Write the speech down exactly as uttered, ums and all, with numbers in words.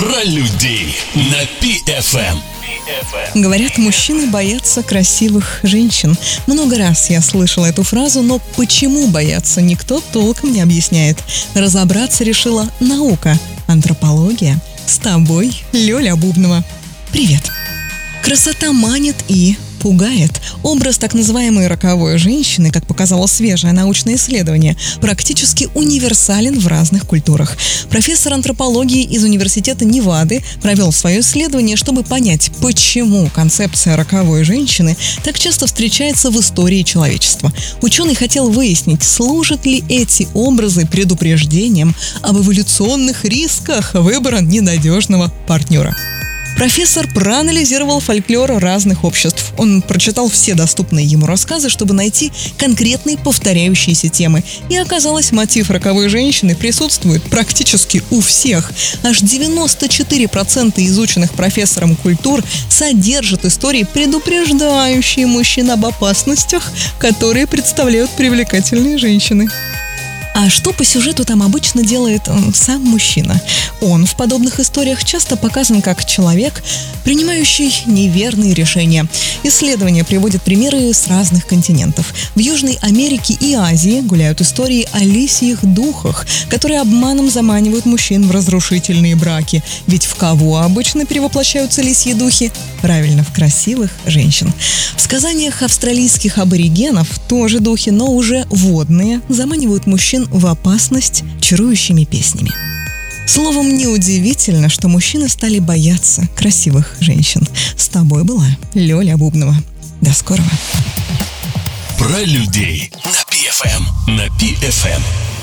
Про людей на пи эф эм. Говорят, мужчины боятся красивых женщин. Много раз я слышала эту фразу, но почему боятся, никто толком не объясняет. Разобраться решила наука, антропология. С тобой Лёля Бубнова. Привет. Красота манит и пугает. Образ так называемой роковой женщины, как показало свежее научное исследование, практически универсален в разных культурах. Профессор антропологии из Университета Невады провел свое исследование, чтобы понять, почему концепция роковой женщины так часто встречается в истории человечества. Ученый хотел выяснить, служат ли эти образы предупреждением об эволюционных рисках выбора ненадежного партнера. Профессор проанализировал фольклор разных обществ. Он прочитал все доступные ему рассказы, чтобы найти конкретные повторяющиеся темы. И оказалось, мотив роковой женщины присутствует практически у всех. Аж девяносто четыре процента изученных профессором культур содержат истории, предупреждающие мужчин об опасностях, которые представляют привлекательные женщины. А что по сюжету там обычно делает он, сам мужчина? Он в подобных историях часто показан как человек, принимающий неверные решения. Исследования приводят примеры с разных континентов. В Южной Америке и Азии гуляют истории о лисьих духах, которые обманом заманивают мужчин в разрушительные браки. Ведь в кого обычно перевоплощаются лисьи духи? Правильно, в красивых женщин. В сказаниях австралийских аборигенов тоже духи, но уже водные, заманивают мужчин в опасность чарующими песнями. Словом, неудивительно, что мужчины стали бояться красивых женщин. С тобой была Лёля Бубнова. До скорого. Про людей на пи эф эм. На пи эф эм.